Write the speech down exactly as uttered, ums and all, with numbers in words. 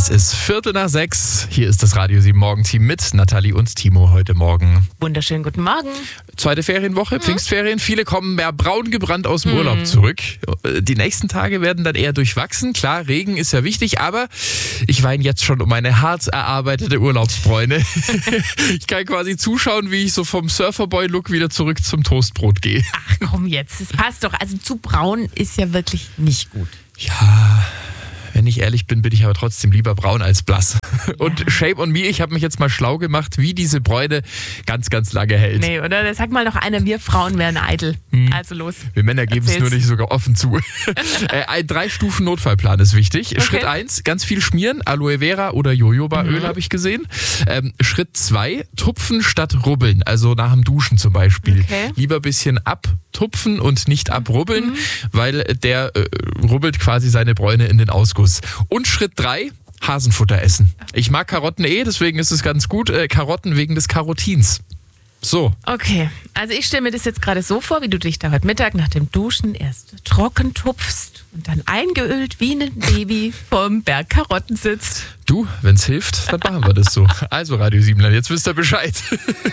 ist Viertel nach sechs. Hier ist das Radio sieben Morgenteam mit Nathalie und Timo heute Morgen. Wunderschönen guten Morgen. Zweite Ferienwoche, mhm. Pfingstferien. Viele kommen mehr braun gebrannt aus dem mhm. Urlaub zurück. Die nächsten Tage werden dann eher durchwachsen. Klar, Regen ist ja wichtig, aber ich weine jetzt schon um meine hart erarbeitete Urlaubsbräune. Ich kann quasi zuschauen, wie ich so vom Surferboy-Look wieder zurück zum Toastbrot gehe. Ach komm jetzt, es passt doch. Also zu braun ist ja wirklich nicht gut. Ja, wenn ich ehrlich bin, bin ich aber trotzdem lieber braun als blass. Ja. Und shame on me, ich habe mich jetzt mal schlau gemacht, wie diese Bräune ganz, ganz lange hält. Nee, oder? Sag mal doch einer, wir Frauen wären eitel. Hm. Also los. Wir Männer geben es nur nicht sogar offen zu. äh, ein Drei-Stufen-Notfallplan ist wichtig. Okay. Schritt eins, ganz viel schmieren. Aloe Vera oder Jojobaöl mhm. habe ich gesehen. Ähm, Schritt zwei, tupfen statt rubbeln. Also nach dem Duschen zum Beispiel. Okay. Lieber ein bisschen abtupfen und nicht abrubbeln, mhm. weil der äh, rubbelt quasi seine Bräune in den Ausguss. Und Schritt drei, Hasenfutter essen. Ich mag Karotten eh, deswegen ist es ganz gut. Äh, Karotten wegen des Karotins. So. Okay, also ich stelle mir das jetzt gerade so vor, wie du dich da heute Mittag nach dem Duschen erst trocken tupfst und dann eingeölt wie ein Baby vorm Berg Karotten sitzt. Du, wenn's hilft, dann machen wir das so. Also Radio sieben, jetzt wisst ihr Bescheid.